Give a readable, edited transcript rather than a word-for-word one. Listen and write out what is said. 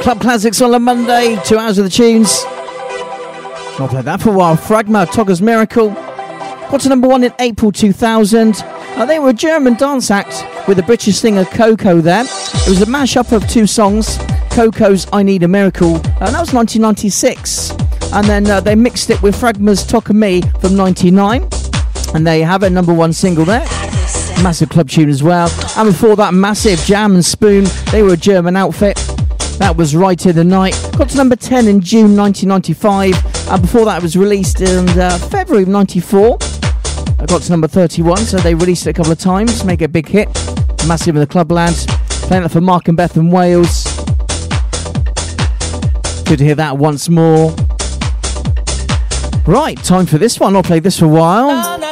Club classics on a Monday, 2 hours of the tunes. I'll play that for a while. Fragma, Togger's Miracle. Got to number 1 in April 2000. They were a German dance act with the British singer Coco there. It was a mashup of two songs. Coco's I Need a Miracle, and that was 1996. And then they mixed it with Fragma's Talk of Me from 99. And there you have it, number 1 single there. Massive club tune as well. And before that, massive Jam and Spoon. They were a German outfit. That was Right in the Night. Got to number 10 in June 1995. And before that, it was released in February of 94. I got to number 31, so they released it a couple of times. Make it a big hit. Massive in the club land. Playing that for Mark and Beth in Wales. Good to hear that once more. Right, time for this one. I'll play this for a while.